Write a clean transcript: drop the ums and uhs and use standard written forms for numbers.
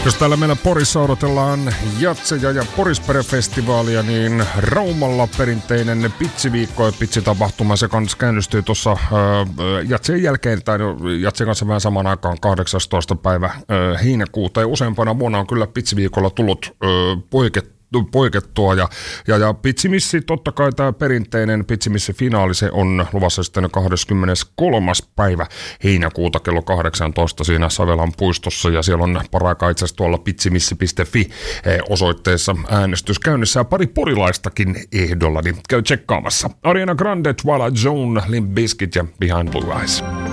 Jos täällä meillä Porissa odotellaan jatseja ja Porispere-festivaalia, niin Raumalla perinteinen pitsiviikko ja pitsitapahtuma, se kanssa käynnistyy tuossa jatseen jälkeen, tai jatseen kanssa vähän samaan aikaan 18. päivä heinäkuuta. Ja useampana vuonna on kyllä pitsiviikolla tullut poikettua ja pitsimissi, totta kai tämä perinteinen pitsimissi-finaali, se on luvassa sitten 23. päivä heinäkuuta kello 18 siinä Savelan puistossa, ja siellä on paraikaa itse asiassa tuolla pitsimissi.fi osoitteessa äänestys käynnissä ja pari porilaistakin ehdolla, niin käy tsekkaamassa. Ariana Grande, Twala Zone, Limp Bizkit ja Behind Blue Eyes.